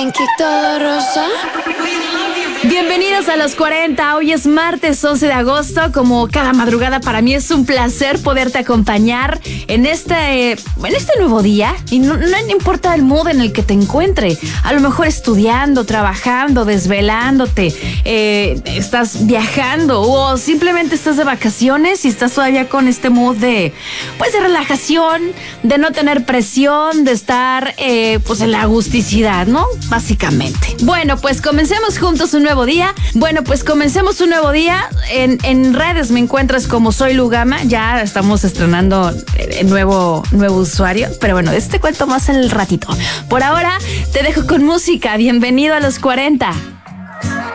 Frankie todo rosa. Bienvenidos a los 40, hoy es martes 11 de agosto, como cada madrugada para mí es un placer poderte acompañar en este nuevo día y no importa el mood en el que te encuentre, a lo mejor estudiando, trabajando, desvelándote, estás viajando o simplemente estás de vacaciones y estás todavía con este mood de relajación, de no tener presión, de estar en la agusticidad, ¿no? Básicamente. Bueno, pues comencemos juntos un nuevo día. En redes me encuentras como Soy Lugama. Ya estamos estrenando nuevo usuario, pero bueno, de este cuento más en el ratito. Por ahora te dejo con música. Bienvenido a los 40.